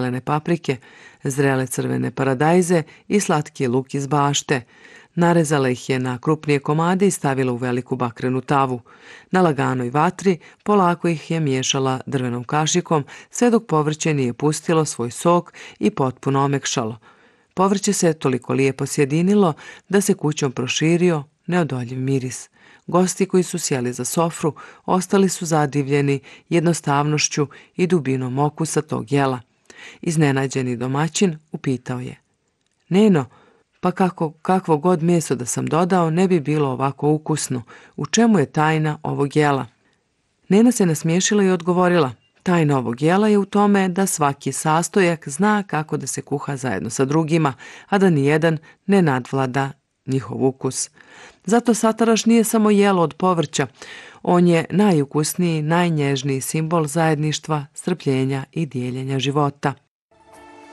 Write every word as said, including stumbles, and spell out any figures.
zelene paprike, zrele crvene paradajze i slatki luk iz bašte. Narezala ih je na krupnije komade i stavila u veliku bakrenu tavu. Na laganoj vatri polako ih je miješala drvenom kašikom, sve dok povrće nije pustilo svoj sok i potpuno omekšalo. Povrće se toliko lijepo sjedinilo da se kućom proširio neodoljiv miris. Gosti koji su sjeli za sofru ostali su zadivljeni jednostavnošću i dubinom okusa tog jela. Iznenađeni domaćin upitao je: "Neno, pa kako, kakvo god meso da sam dodao ne bi bilo ovako ukusno. U čemu je tajna ovog jela?" Nena se nasmiješila i odgovorila: "Tajna ovog jela je u tome da svaki sastojak zna kako da se kuha zajedno sa drugima, a da nijedan ne nadvlada njihov ukus. Zato sataraš nije samo jelo od povrća, on je najukusniji, najnježniji simbol zajedništva, strpljenja i dijeljenja života."